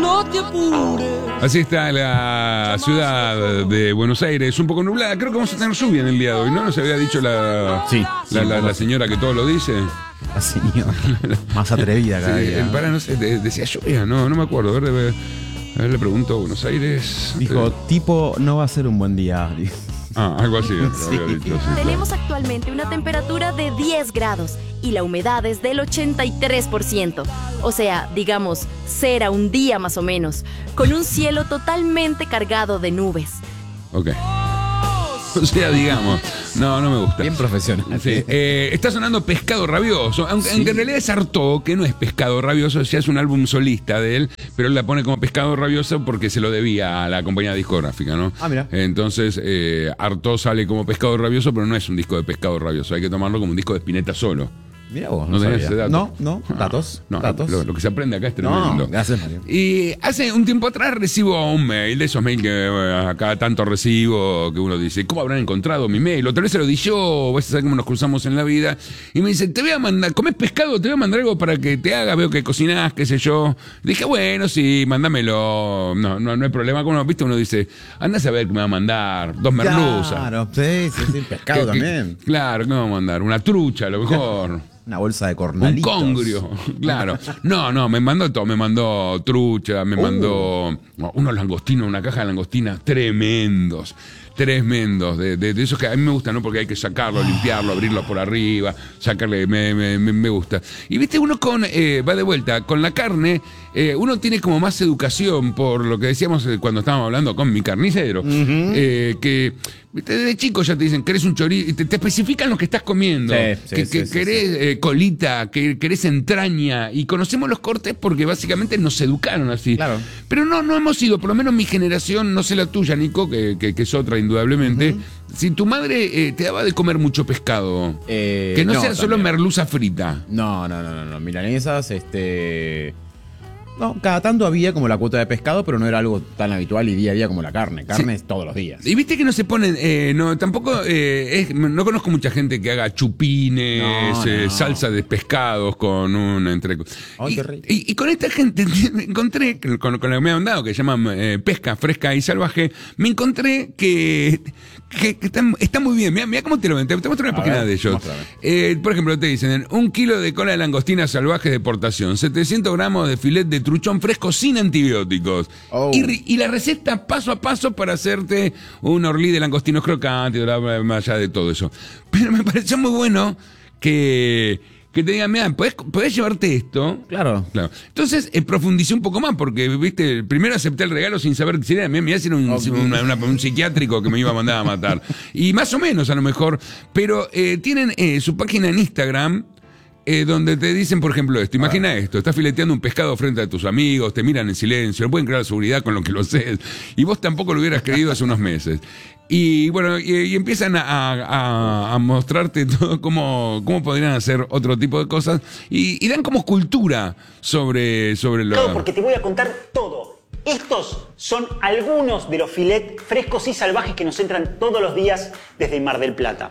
no te apures. Así está la ciudad de Buenos Aires, un poco nublada. Creo que vamos a tener lluvia en el día de hoy, ¿no? ¿Nos había dicho la señora que todo lo dice? La señora. Más atrevida cada día. No sé, decía lluvia, no me acuerdo. A ver, le pregunto a Buenos Aires. Dijo, tipo, no va a ser un buen día. Algo así. Sí. Había dicho, sí. Tenemos actualmente una temperatura de 10 grados y la humedad es del 83%. O sea, digamos, será un día más o menos, con un cielo totalmente cargado de nubes. Ok. O sea, digamos, no me gusta. Bien profesional. Sí. Está sonando Pescado Rabioso, aunque en realidad es Artaud, que no es Pescado Rabioso, ya es un álbum solista de él, pero él la pone como Pescado Rabioso porque se lo debía a la compañía discográfica, ¿no? Mira. Entonces, Artaud sale como Pescado Rabioso, pero no es un disco de Pescado Rabioso, hay que tomarlo como un disco de Spinetta solo. Mira vos, ¿No tenés sabía. ese dato? No, datos. Datos. Lo que se aprende acá es tremendo. No, gracias, Mario. Y hace un tiempo atrás recibo un mail, de esos mails que acá tanto recibo, que uno dice, ¿cómo habrán encontrado mi mail? O tal vez se lo di yo, vas a saber cómo nos cruzamos en la vida. Y me dice, te voy a mandar, ¿comés pescado? Te voy a mandar algo para que te haga, veo que cocinás, qué sé yo. Dije, bueno, sí, mándamelo. No hay problema. Como viste, uno dice, anda a saber qué me va a mandar. 2 merluzas. Claro, sí, pescado también. Claro, ¿qué me va a mandar? Una trucha, a lo mejor. Una bolsa de cornalitos. Un congrio, claro. No, me mandó todo. Me mandó trucha, me mandó unos langostinos, una caja de langostinas tremendos. De esos que a mí me gustan, ¿no? Porque hay que sacarlo, limpiarlo, abrirlo por arriba, sacarle, me gusta. Y viste, uno va de vuelta, con la carne, uno tiene como más educación por lo que decíamos cuando estábamos hablando con mi carnicero, que ¿viste? Desde chico ya te dicen, querés un chorizo, te especifican lo que estás comiendo, que querés colita, que querés entraña, y conocemos los cortes porque básicamente nos educaron así. Claro. Pero no hemos sido, por lo menos mi generación, no sé la tuya, Nico, que es otra indudablemente, si tu madre te daba de comer mucho pescado, que no sea solo merluza frita. No, milanesas, No, cada tanto había como la cuota de pescado, pero no era algo tan habitual y día a día como la carne. Carne es todos los días. Y viste que no se ponen, tampoco, no conozco mucha gente que haga chupines, salsa de pescados con un Ay, qué rico. Y con esta gente me encontré, con lo que me han dado, que se llaman pesca fresca y salvaje, me encontré que está muy bien. Mira cómo te lo ven. Te muestro una página de ellos. Por ejemplo, te dicen 1 kilo de cola de langostina salvaje de portación, 700 gramos de filet de truchón fresco sin antibióticos. Y la receta paso a paso para hacerte un orlí de langostinos crocantes, más allá de todo eso. Pero me pareció muy bueno que te digan, mira, ¿podés llevarte esto? Claro. Entonces, profundicé un poco más, porque, viste, primero acepté el regalo sin saber si era, mirá, si era un psiquiátrico que me iba a mandar a matar. Y más o menos, a lo mejor. Pero tienen su página en Instagram, donde te dicen, por ejemplo, esto. Imagina esto, estás fileteando un pescado frente a tus amigos, te miran en silencio, no pueden crear seguridad con lo que lo haces, y vos tampoco lo hubieras creído hace unos meses. Y bueno, y empiezan a mostrarte todo cómo podrían hacer otro tipo de cosas, y dan como cultura sobre lo... Todo porque te voy a contar todo. Estos son algunos de los filets frescos y salvajes que nos entran todos los días desde Mar del Plata.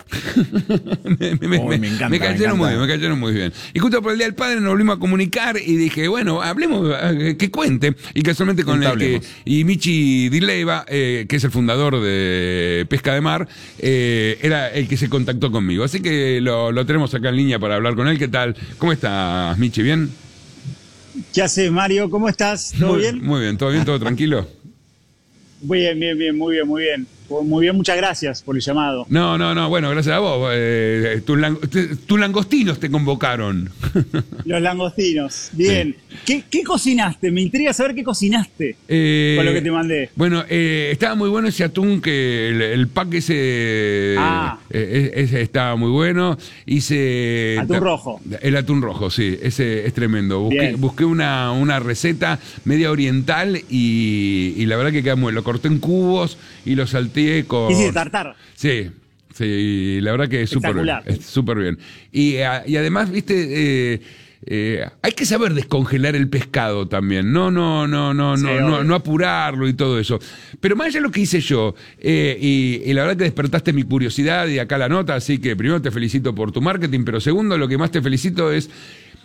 Me cayeron muy bien. Y justo por el Día del Padre nos volvimos a comunicar y dije, bueno, hablemos, que cuente. Y casualmente con y Michi Di Leyva, que es el fundador de Pesca de Mar, era el que se contactó conmigo. Así que lo tenemos acá en línea para hablar con él. ¿Qué tal? ¿Cómo estás, Michi? ¿Bien? ¿Qué haces, Mario? ¿Cómo estás? ¿Todo bien? Muy bien, ¿todo bien? ¿Todo tranquilo? Bien, muy bien. Muy bien, muchas gracias por el llamado. No, bueno, gracias a vos. Tus langostinos te convocaron. Los langostinos, bien. Sí. ¿Qué cocinaste? Me intriga saber qué cocinaste con lo que te mandé. Bueno, estaba muy bueno ese atún, que el pack ese estaba muy bueno. Hice... Atún rojo. El atún rojo, sí, ese es tremendo. Busqué una receta media oriental y la verdad que queda muy... Lo corté en cubos y lo salté con... ¿Hiciste tartar? Sí, la verdad que es súper bien. Y además, viste, hay que saber descongelar el pescado también, no apurarlo y todo eso. Pero más allá de lo que hice yo, y la verdad que despertaste mi curiosidad y acá la nota, así que primero te felicito por tu marketing, pero segundo, lo que más te felicito es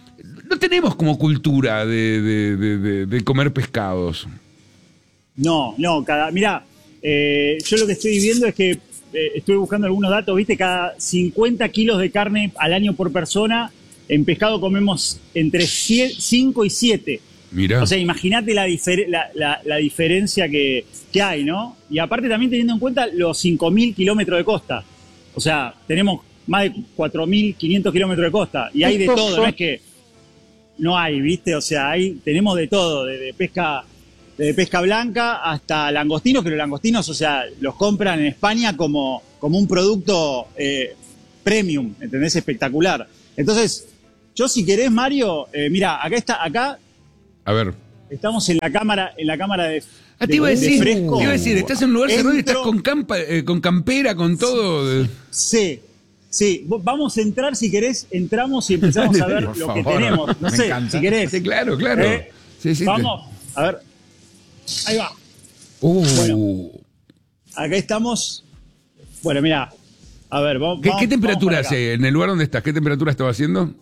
no tenemos como cultura de comer pescados. No, mirá, yo lo que estoy viendo es que estoy buscando algunos datos, viste, cada 50 kilos de carne al año por persona, en pescado comemos entre 5 y 7. Mirá. O sea, imagínate la diferencia que hay, ¿no? Y aparte también teniendo en cuenta los 5.000 kilómetros de costa. O sea, tenemos más de 4.500 kilómetros de costa. Y hay de todo, no es que no hay, ¿viste? O sea, tenemos de todo, de pesca blanca hasta langostinos, que los langostinos, o sea, los compran en España como un producto premium, ¿entendés? Espectacular. Entonces, yo si querés, Mario, mira, acá A ver. estamos en la cámara de Te iba a decir, fresco. estás en un lugar cerrado y estás con campera, con todo. Sí. Vamos a entrar, si querés, entramos y empezamos a ver Por lo favor, que tenemos. No me sé, encanta. si querés. Sí, claro. Sí, Vamos, a ver. Ahí va. Bueno. Acá estamos. Bueno, mira. A ver, vamos. ¿Qué temperatura vamos para acá. hace en el lugar donde estás? ¿Qué temperatura estaba haciendo?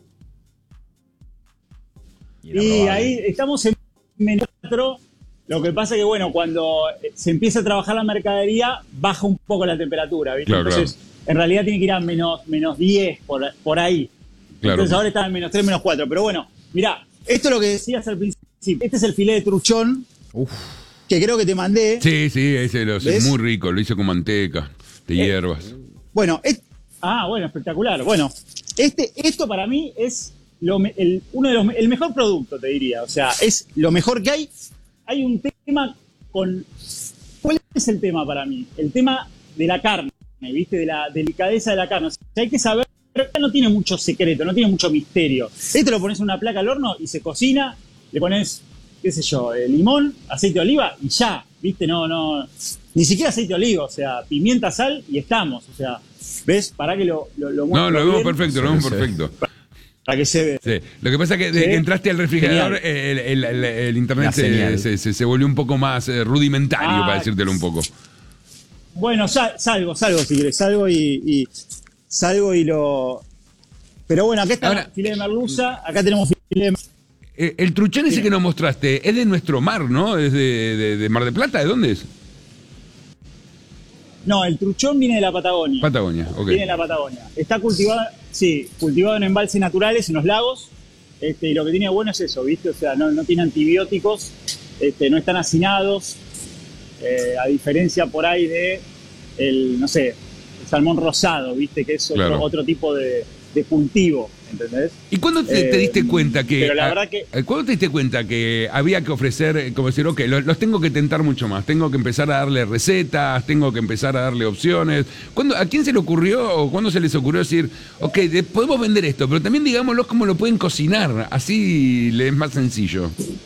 Y ahí estamos en -4. Lo que pasa que, bueno, cuando se empieza a trabajar la mercadería, baja un poco la temperatura, ¿viste? Claro, Entonces, en realidad tiene que ir a menos 10 por ahí. Claro. Entonces ahora está en -3, -4. Pero bueno, mirá, esto es lo que decías al principio. Este es el filete de truchón, que creo que te mandé. Sí, ese ¿Ves? es muy rico, lo hice con manteca, de hierbas. Bueno, bueno, espectacular. Bueno, esto para mí es el mejor producto, te diría. O sea, es lo mejor que hay. Hay un tema con... ¿Cuál es el tema para mí? El tema de la carne, ¿viste? De la delicadeza de la carne. O sea, hay que saber, no tiene mucho secreto, no tiene mucho misterio. Esto lo pones en una placa al horno y se cocina, le pones, qué sé yo, limón, aceite de oliva y ya, ¿viste? No, ni siquiera aceite de oliva, o sea, pimienta, sal y estamos. O sea, ¿ves? Para que lo No, muestro lo vemos bien, perfecto, lo vemos perfecto. para que se vea. Sí. Lo que pasa es que desde que entraste al refrigerador, el internet se volvió un poco más rudimentario, para decírtelo un poco. Bueno, salgo si querés, salgo y lo... Pero bueno, acá está Ahora, el filé de merluza, acá tenemos filé de... El truchón ese que nos mostraste es de nuestro mar, ¿no? ¿Es de Mar del Plata? ¿De dónde es? No, el truchón viene de la Patagonia. Patagonia, ok. Viene de la Patagonia. Está cultivado en embalses naturales, en los lagos. Y lo que tiene bueno es eso, ¿viste? O sea, no tiene antibióticos, no están hacinados, a diferencia por ahí de el salmón rosado, ¿viste? Que es otro tipo de cultivo, ¿entendés? ¿Y cuándo te diste cuenta que... Pero la verdad que... ¿Cuándo te diste cuenta que había que ofrecer, como decir, ok, los tengo que tentar mucho más, tengo que empezar a darle recetas, tengo que empezar a darle opciones? ¿A quién se le ocurrió o cuándo se les ocurrió decir, ok, podemos vender esto, pero también digámoslo cómo lo pueden cocinar, así le es más sencillo?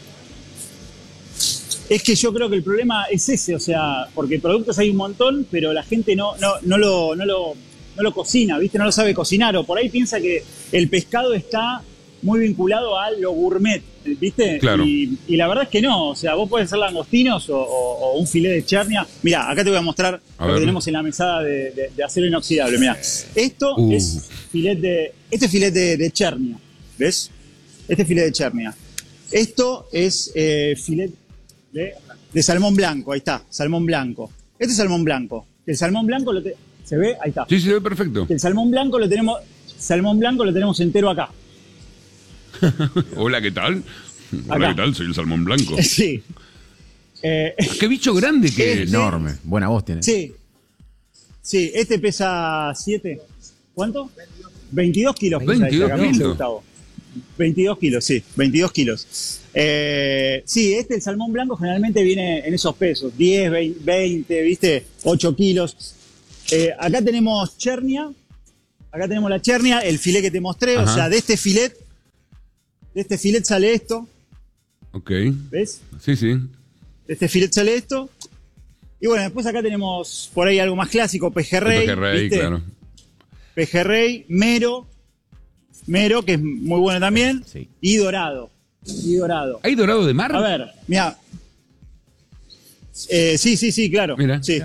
Es que yo creo que el problema es ese, o sea, porque productos hay un montón, pero la gente no lo cocina, ¿viste? No lo sabe cocinar, o por ahí piensa que el pescado está muy vinculado a lo gourmet, ¿viste? Claro. Y la verdad es que no, o sea, vos podés hacer langostinos o un filé de chernia. Mirá, acá te voy a mostrar lo que tenemos en la mesada de acero inoxidable. Mirá, esto es filete de chernia, ¿ves? Este es filete de chernia. Esto es filete de salmón blanco, ahí está, salmón blanco. Este es salmón blanco. El salmón blanco ¿se ve? Ahí está. Sí, se ve perfecto. El salmón blanco lo tenemos entero acá. Hola, ¿qué tal? Acá. Hola, ¿qué tal? Soy el salmón blanco. Sí. Qué bicho grande que es. Enorme. Buena voz tiene. Sí. Sí, este pesa 7. ¿Cuánto? 22 kilos. 22 pesa este, kilos. Gustavo. 22 kilos, sí. 22 kilos. Sí, el salmón blanco generalmente viene en esos pesos. 10, 20, ¿viste? 8 kilos. Acá tenemos chernia. Acá tenemos la chernia, el filet que te mostré. Ajá. O sea, de este filet sale esto. Ok. ¿Ves? Sí. De este filet sale esto. Y bueno, después acá tenemos por ahí algo más clásico, pejerrey. Pejerrey, ¿viste? claro. Pejerrey, mero, que es muy bueno también. Sí. Y dorado. ¿Hay dorado de mar? A ver, mira. Sí, claro. Mira. Sí.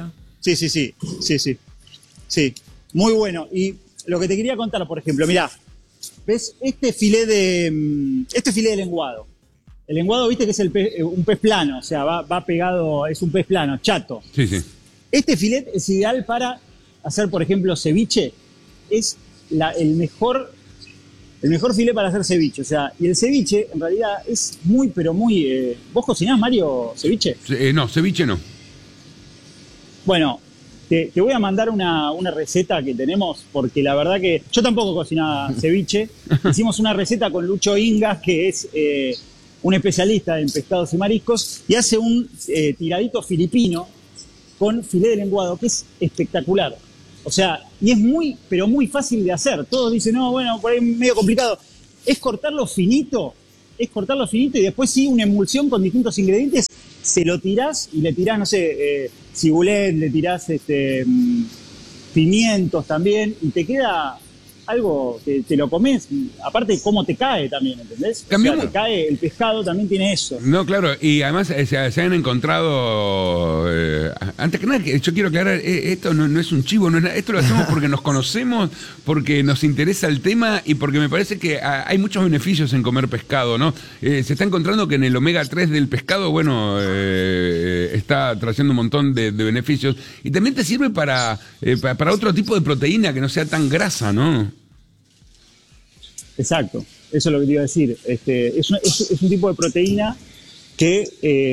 Sí. Muy bueno. Y lo que te quería contar, por ejemplo, mirá. ¿ves? Este filé de lenguado. El lenguado, viste que es un pez plano, o sea, va pegado, es un pez plano, chato. Sí, sí. Este filet es ideal para hacer, por ejemplo, ceviche. Es el mejor filé para hacer ceviche. O sea, y el ceviche, en realidad, es muy, pero muy... ¿Vos cocinás, Mario, ceviche? No, ceviche no. Bueno, te voy a mandar una receta que tenemos, porque la verdad que yo tampoco cocinaba ceviche. Hicimos una receta con Lucho Ingas, que es un especialista en pescados y mariscos, y hace un tiradito filipino con filé de lenguado, que es espectacular. O sea, y es muy, pero muy fácil de hacer. Todos dicen, no, bueno, por ahí es medio complicado. Es cortarlo finito y después sí, una emulsión con distintos ingredientes, se lo tirás y le tirás, no sé, cibulet, le tirás pimientos también, y te queda algo que te lo comes, aparte de cómo te cae también, ¿entendés? Cambiamos. O sea, te cae, el pescado también tiene eso. No, claro, y además se han encontrado, antes que nada, yo quiero aclarar, esto no es un chivo, no es nada, esto lo hacemos porque nos conocemos, porque nos interesa el tema y porque me parece que hay muchos beneficios en comer pescado, ¿no? Se está encontrando que en el omega 3 del pescado, bueno, está trayendo un montón de beneficios, y también te sirve para otro tipo de proteína que no sea tan grasa, ¿no? Exacto, eso es lo que te iba a decir. Es un tipo de proteína que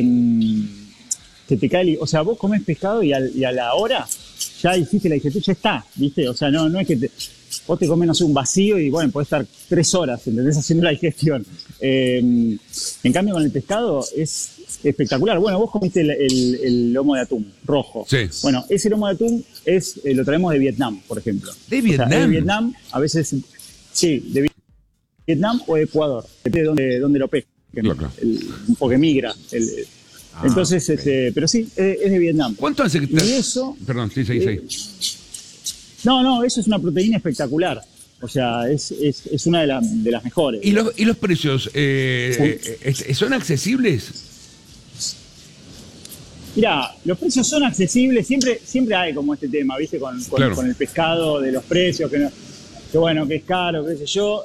te cae. O sea, vos comés pescado y a la hora ya hiciste la digestión, ya está, ¿viste? O sea, no es que vos te comes, no sé, un vacío y bueno, podés estar 3 horas, ¿entendés? Haciendo la digestión. En cambio, con el pescado es espectacular. Bueno, vos comiste el lomo de atún rojo. Sí. Bueno, ese lomo de atún lo traemos de Vietnam, por ejemplo. ¿De Vietnam? O sea, de Vietnam, a veces, sí, de Vietnam o Ecuador, depende de dónde lo pesquen, Claro. porque migra. Entonces, okay. Pero sí, es de Vietnam. ¿Cuánto hace que Y eso... Perdón, sí. No, eso es una proteína espectacular. O sea, es una de las mejores. ¿Y los precios son accesibles? Mirá, los precios son accesibles, siempre hay como este tema, ¿viste? Claro. Con el pescado, de los precios, que bueno, que es caro, qué sé yo.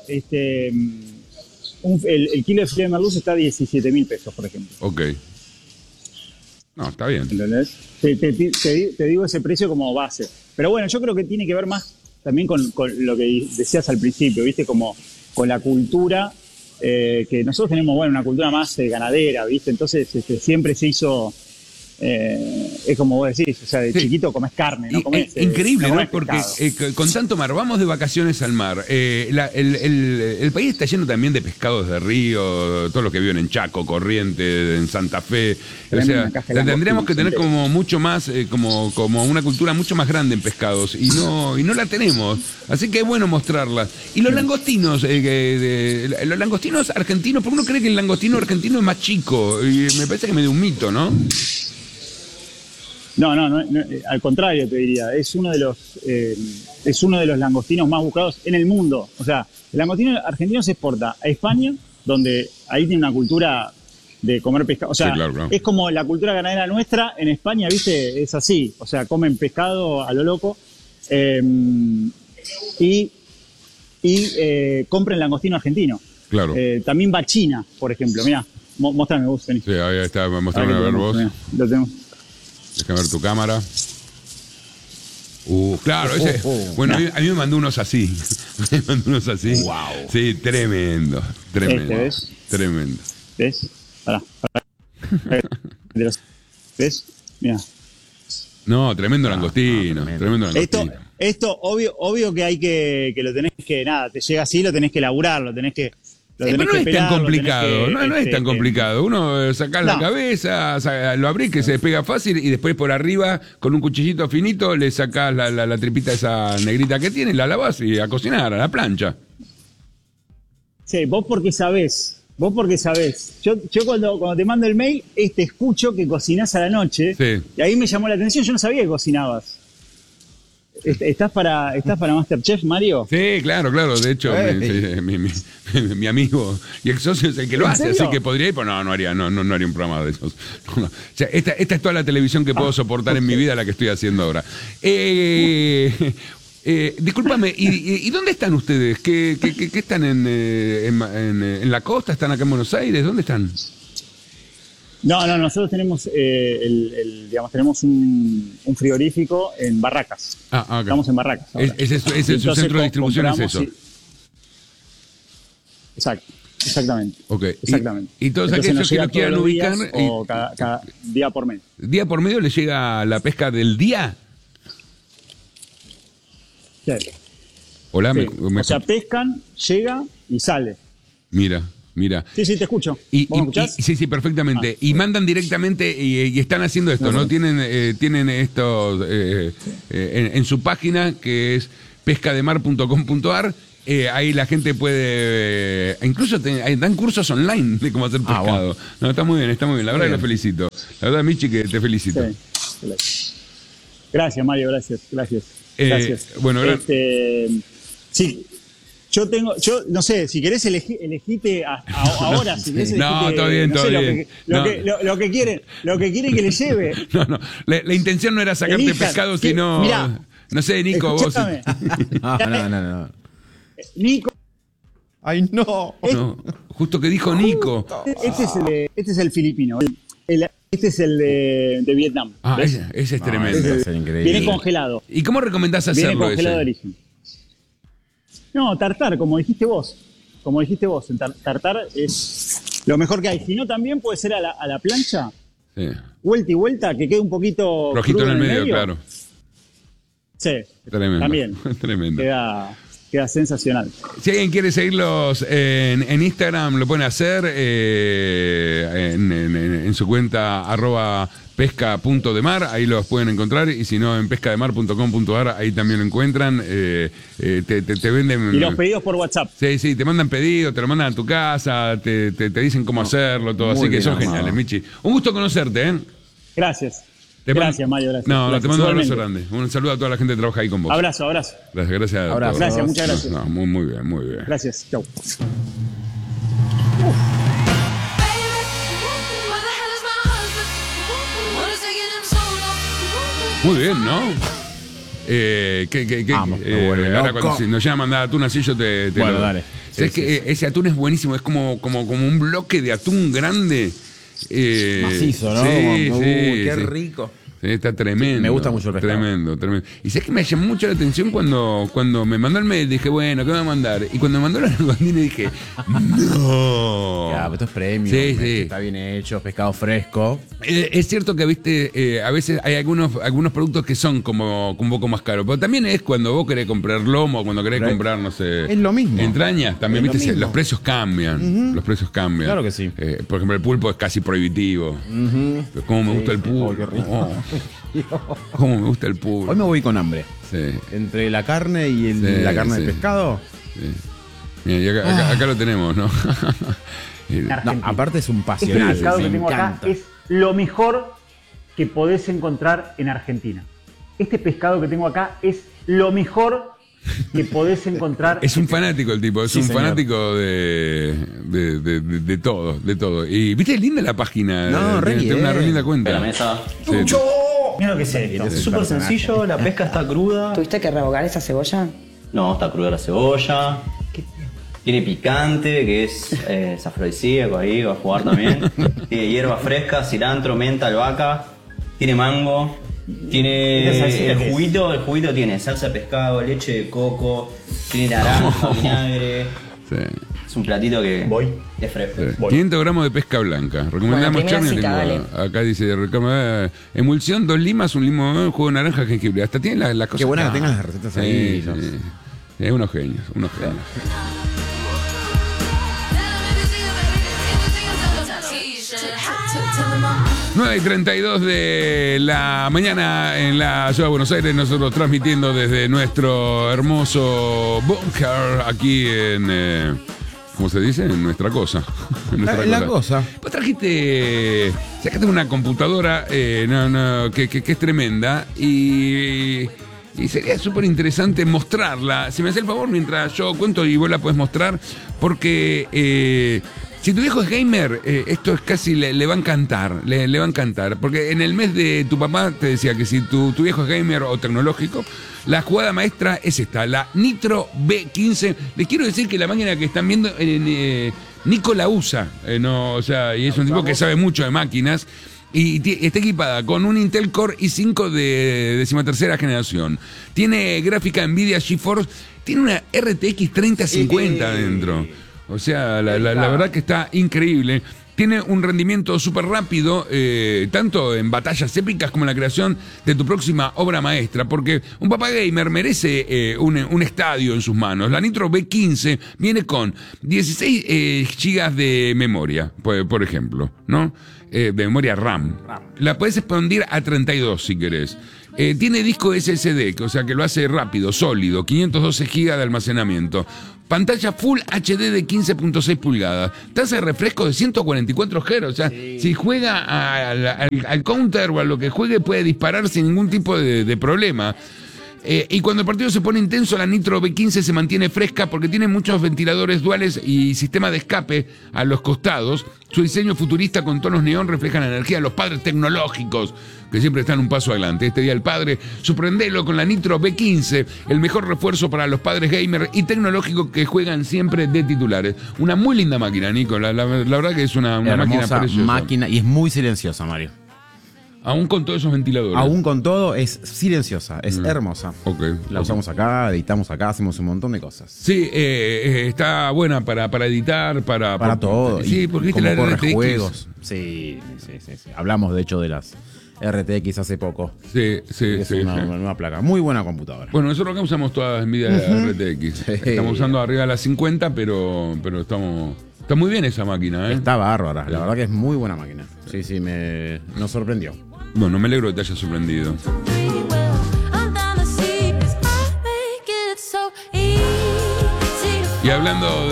El kilo de filete de merluza está a 17.000 pesos, por ejemplo. Ok. No, está bien. ¿Entendés? Te digo ese precio como base. Pero bueno, yo creo que tiene que ver más también con lo que decías al principio, ¿viste? Como con la cultura, que nosotros tenemos, bueno, una cultura más ganadera, ¿viste? Entonces siempre se hizo... es como vos decís, o sea, de chiquito comés carne, no comés... Increíble, ¿no? comés Porque pescado. con tanto mar, vamos de vacaciones al mar. El país está lleno también de pescados de río, todo lo que viven en Chaco, Corrientes, en Santa Fe. O sea, tendríamos que tener como mucho más, como una cultura mucho más grande en pescados, y no la tenemos. Así que es bueno mostrarla. Y los langostinos, los langostinos argentinos, porque uno cree que el langostino argentino es más chico, y me parece que es medio un mito, ¿no? No, al contrario te diría, es uno de los langostinos más buscados en el mundo. O sea, el langostino argentino se exporta a España, donde ahí tiene una cultura de comer pescado. O sea, sí, claro. Es como la cultura ganadera nuestra en España, ¿viste? Es así. O sea, comen pescado a lo loco y compran langostino argentino. Claro. También bachina, por ejemplo. Mirá, mostrame vos, vení. Sí, ahí está, mostrame a ver vos. Lo tenemos. Déjame ver tu cámara. Claro, ese. Bueno, a mí me mandó unos así. Me mandó unos así. Wow. Sí, tremendo. ¿Ves? Tremendo. ¿Ves? Pará. ¿Ves? Mira. No, tremendo langostino. Tremendo langostino. Esto obvio que hay que lo tenés que, nada, te llega así, lo tenés que elaborar, lo tenés que... Pero no es tan complicado, no es tan complicado. Uno saca la cabeza, lo abrís, que se despega fácil, y después por arriba, con un cuchillito finito, le sacás la tripita esa negrita que tiene, la lavás y a cocinar, a la plancha. Sí, vos porque sabés. Yo cuando te mando el mail, escucho que cocinás a la noche, Sí. Y ahí me llamó la atención, yo no sabía que cocinabas. ¿Estás para Masterchef, Mario? Sí, claro. De hecho, mi amigo y ex socio es el que lo hace, serio? así que podría ir, pero no haría un programa de esos. No. O sea, esta es toda la televisión que puedo soportar en mi vida, la que estoy haciendo ahora. Discúlpame, ¿y dónde están ustedes? ¿Qué están en la costa? ¿Están acá en Buenos Aires? ¿Dónde están? No, nosotros tenemos, digamos, tenemos un frigorífico en Barracas. Okay. Estamos en Barracas. Ese es su centro de distribución, es eso. Exactamente. Okay. Exactamente. Y todos aquellos que lo quieran ubicar. O cada día por medio. ¿Día por medio les llega la pesca del día? Sí. Hola, Sí. O sea, pescan, llega y sale. Mira. Sí, te escucho. ¿Vos me escuchás? Sí, perfectamente. Y mandan directamente y están haciendo esto, ¿no? Tienen esto en su página, que es pescademar.com.ar. Ahí la gente puede... incluso dan cursos online de cómo hacer pescado. Bueno. No, está muy bien. La verdad que lo felicito. La verdad, Michi, que te felicito. Sí. Gracias, Mario, gracias. Bueno, sí. Yo no sé, si querés elegite ahora, si querés no, todo bien, no todo sé, bien. Lo que quieren que le lleve. No. La intención no era sacarte pescado, sino... Mirá, no sé, Nico, vos... No. Nico. Ay, no. Justo que dijo Nico. Este es el filipino. Este es el de Vietnam. Ese es tremendo. Ese es increíble. Viene congelado. ¿Y cómo recomendás hacerlo? Viene congelado de origen. No, tartar, como dijiste vos. En tartar es lo mejor que hay. Si no, también puede ser a la plancha. Sí. Vuelta y vuelta, que quede un poquito rojito en el medio, claro. Sí, tremendo. También. Tremendo. Queda sensacional. Si alguien quiere seguirlos en Instagram, lo pueden hacer en su cuenta @pesca.demar, ahí los pueden encontrar, y si no, en pescademar.com.ar, ahí también lo encuentran. Te venden... Y los pedidos por WhatsApp. Sí, te mandan pedidos, te lo mandan a tu casa, te dicen cómo hacerlo, todo, así que son geniales, Michi. Un gusto conocerte, ¿eh? Gracias. Gracias, Mario, gracias. No, gracias. Te mando un abrazo grande. Un saludo a toda la gente que trabaja ahí con vos. Abrazo. Gracias. Abrazo. Gracias, muchas gracias. No, muy bien. Gracias, chau. Muy bien, ¿no? Vamos, ahora cuando nos llaman a mandar atún así, yo te bueno, dale. ¿Sabes que ese atún es buenísimo? Es como un bloque de atún grande. Macizo, ¿no? Sí, qué rico. Sí, está tremendo. Me gusta mucho el pescado. Tremendo. Y sabes que me llamó mucho la atención cuando me mandó el mail, dije, bueno, ¿qué me va a mandar? Y cuando me mandó la langostina dije, no. Ya, pero esto es premium. Sí. Está bien hecho, pescado fresco. Es cierto que, viste, a veces hay algunos productos que son como un poco más caros, pero también es cuando vos querés comprar lomo, cuando querés comprar, no sé... Es lo mismo. Entrañas, también, Es lo viste, mismo. los precios cambian. Los precios cambian. Claro que sí. Por ejemplo, el pulpo es casi prohibitivo. Pero ¿cómo me gusta el pulpo? Qué rico. ¿Cómo me gusta el pulpo? Hoy me voy con hambre. Sí. Entre la carne y la carne de pescado. Sí. Mira, y acá lo tenemos, ¿no? No, aparte es un Este pasional. pescado me que tengo acá encanta. es lo mejor que podés encontrar en Argentina. Este pescado que tengo acá es lo mejor que podés encontrar. Es un fanático el tipo, es Sí, un señor. fanático de todo. Y viste, es linda la página. No, re tiene una bien. re linda cuenta. La mesa. Sí. Mira lo que es esto. Es súper sencillo, la pesca está cruda. ¿Tuviste que revocar esa cebolla? No, está cruda la cebolla. Tiene picante, que es afrodisíaco ahí, va a jugar también. Tiene hierba fresca, cilantro, menta, albahaca. Tiene mango. Tiene el juguito tiene salsa de pescado, leche de coco, tiene naranja, vinagre. Sí. Es un platito que es fresco. 500 gramos de pesca blanca. Recomendamos Bueno, primera Charlie. cita, Acá dice, emulsión, 2 limas, un limón, jugo de naranja, jengibre. Hasta tiene las cosas. Qué buena acá. que tengan las recetas ahí. Sí. Es unos genios. 9:32 de la mañana en la ciudad de Buenos Aires, nosotros transmitiendo desde nuestro hermoso búnker aquí en, ¿cómo se dice? En nuestra cosa. En La cosa. Vos sacaste una computadora que es tremenda y sería súper interesante mostrarla. Si me hace el favor, mientras yo cuento y vos la podés mostrar, porque Si tu viejo es gamer, esto es casi le va a encantar, le va a encantar. Porque en el mes de tu papá te decía que si tu viejo es gamer o tecnológico, la jugada maestra es esta, la Nitro B15. Les quiero decir que la máquina que están viendo, Nico la usa, no, o sea, y es un tipo que sabe mucho de máquinas. Y está equipada con un Intel Core i5 de 13ª generación. Tiene gráfica Nvidia GeForce, tiene una RTX 3050 adentro. O sea, la verdad que está increíble. Tiene un rendimiento súper rápido, tanto en batallas épicas como en la creación de tu próxima obra maestra, porque un papá gamer merece un estadio en sus manos. La Nitro B15 viene con 16 GB de memoria, por ejemplo, ¿no? De memoria RAM. La puedes expandir a 32 si querés. Tiene disco SSD, o sea que lo hace rápido, sólido, 512 GB de almacenamiento. Pantalla Full HD de 15.6 pulgadas. Tasa de refresco de 144 Hz. O sea, si juega al counter o a lo que juegue, puede disparar sin ningún tipo de problema. Y cuando el partido se pone intenso, la Nitro B15 se mantiene fresca porque tiene muchos ventiladores duales y sistema de escape a los costados. Su diseño futurista con tonos neón refleja la energía de los padres tecnológicos, que siempre están un paso adelante. Este día del padre, sorprendelo con la Nitro B15, el mejor refuerzo para los padres gamer y tecnológicos que juegan siempre de titulares. Una muy linda máquina, Nico. La verdad que es una máquina preciosa. Máquina, y es muy silenciosa, Mario. Aún con todos esos ventiladores. Aún con todo, es silenciosa, es hermosa. Okay, la usamos acá, editamos acá, hacemos un montón de cosas. Sí, está buena para editar, para todo. Sí, porque viste como la corre RTX. juegos. Sí. Hablamos, de hecho, de las RTX hace poco. Sí. Es una nueva placa. Muy buena computadora. Bueno, nosotros acá usamos todas las Nvidia RTX. Sí. Estamos usando arriba de las 50, pero estamos... Está muy bien esa máquina, ¿eh? Está bárbara. La verdad que es muy buena máquina. Sí, nos sorprendió. Bueno, me alegro que te haya sorprendido. Y hablando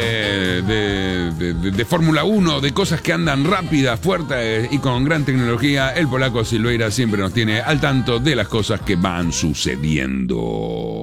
de Fórmula 1, de cosas que andan rápidas, fuertes y con gran tecnología, el polaco Silveira siempre nos tiene al tanto de las cosas que van sucediendo.